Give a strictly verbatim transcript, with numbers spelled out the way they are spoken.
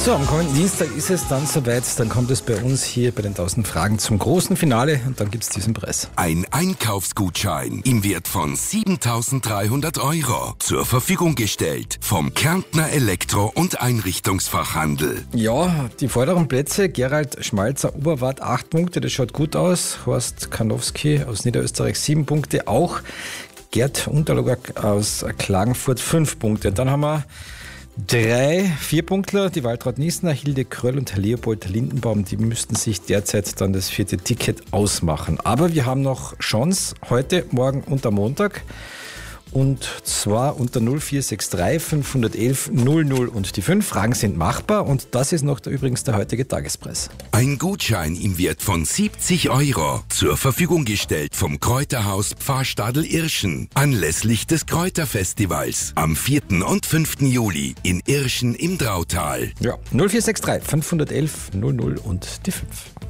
So, am kommenden Dienstag ist es dann soweit. Dann kommt es bei uns hier bei den tausend Fragen zum großen Finale und dann gibt es diesen Preis. Ein Einkaufsgutschein im Wert von siebentausenddreihundert Euro zur Verfügung gestellt vom Kärntner Elektro- und Einrichtungsfachhandel. Ja, die vorderen Plätze, Gerald Schmalzer, Oberwart, acht Punkte, das schaut gut aus. Horst Karnowski aus Niederösterreich, sieben Punkte. Auch Gerd Unterloger aus Klagenfurt, fünf Punkte. Und dann haben wir drei Vierpunktler, die Waltraud Niesner, Hilde Kröll und Herr Leopold Lindenbaum, die müssten sich derzeit dann das vierte Ticket ausmachen. Aber wir haben noch Chance heute, morgen und am Montag. Und zwar unter null vier sechs drei fünfhundertelf null null und die fünf Fragen sind machbar und das ist noch der, übrigens der heutige Tagespreis. Ein Gutschein im Wert von siebzig Euro zur Verfügung gestellt vom Kräuterhaus Pfarrstadel Irschen anlässlich des Kräuterfestivals am vierten und fünften Juli in Irschen im Drautal. Ja, null vier sechs drei fünfhundertelf null null und die fünf.